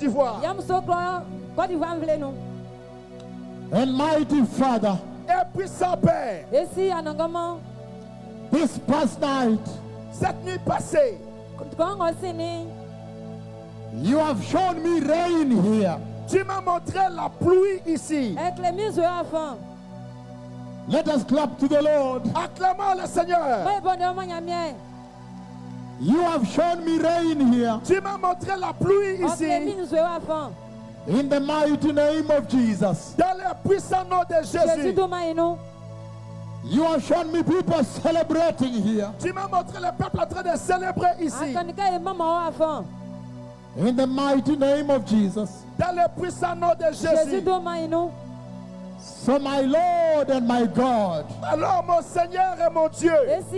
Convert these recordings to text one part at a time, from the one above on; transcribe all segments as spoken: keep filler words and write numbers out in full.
d'Ivoire. And mighty Father, Et puissant Père, this past night, cette nuit passée, you have shown me rain here. tu m'as montré la pluie ici. Let us clap to the Lord. Acclamons le Seigneur. You have shown me rain here. Tu m'as montré la pluie ici. In the mighty name of Jesus. Dans le puissant nom de Jésus. You have shown me people celebrating here. Tu m'as montré le peuple en train de célébrer ici. In the mighty name of Jesus. Dans le puissant nom de Jésus. So my Lord and my God, alors mon Seigneur et mon Dieu,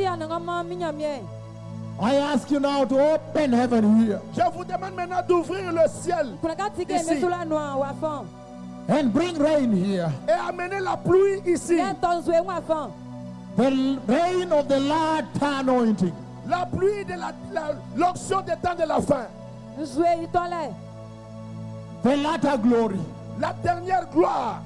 I ask you now to open heaven here. Je vous demande maintenant d'ouvrir le ciel ici. And bring rain here. Et amener la pluie ici. The rain of the latter anointing. La pluie de la, la l'onction des temps de la fin. The latter glory. La dernière gloire.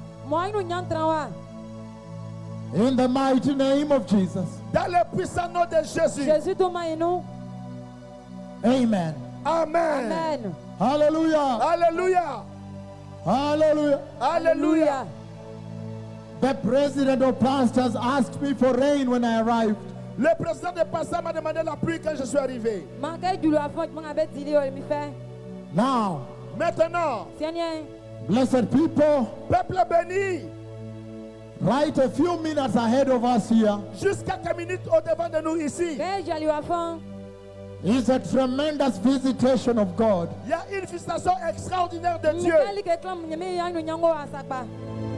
In the mighty name of Jesus. Dans le puissant nom de Jésus. Amen. Amen. Amen. Hallelujah. Hallelujah. Hallelujah. Hallelujah. The president of pastors asked me for rain when I arrived. Le président de pasteurs m'a demandé la pluie quand je suis arrivé. Now, maintenant, blessed people, peuple béni, right a few minutes ahead of us here, jusqu'à quelques minutes au devant de nous ici, is a tremendous visitation of God. il y a une visitation extraordinaire de Dieu.